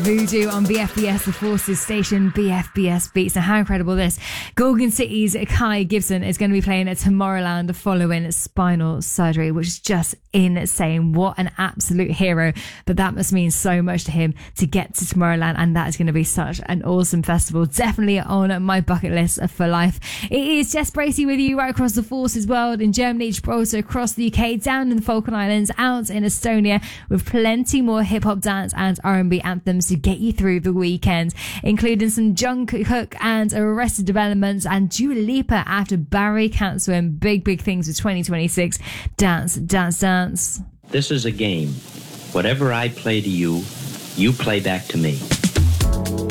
Voodoo on BFBS, the Forces station, BFBS Beats. Now, how incredible this. Gorgon City's Kai Gibson is going to be playing at Tomorrowland following spinal surgery, which is just insane. What an absolute hero. But that must mean so much to him to get to Tomorrowland, and that is going to be such an awesome festival. Definitely on my bucket list for life. It is Jess Bracey with you right across the Forces world, in Germany, Gibraltar, across the UK, down in the Falkland Islands, out in Estonia, with plenty more hip-hop, dance and R&B anthems to get you through the weekend, including some Jungkook and Arrested Development and Dua Lipa after Barry Cantzwin. Big things for 2026. Dance, dance, dance. This is a game. Whatever I play to you, you play back to me.